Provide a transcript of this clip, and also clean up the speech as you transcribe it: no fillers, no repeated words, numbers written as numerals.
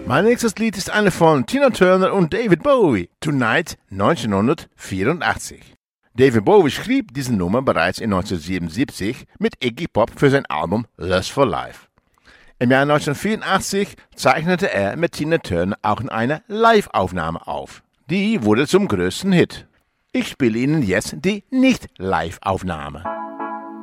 Mein nächstes Lied ist eine von Tina Turner und David Bowie, Tonight 1984. David Bowie schrieb diese Nummer bereits in 1977 mit Iggy Pop für sein Album Lust for Life. Im Jahr 1984 zeichnete er mit Tina Turner auch eine Live-Aufnahme auf. Die wurde zum größten Hit. Ich spiele Ihnen jetzt die Nicht-Live-Aufnahme.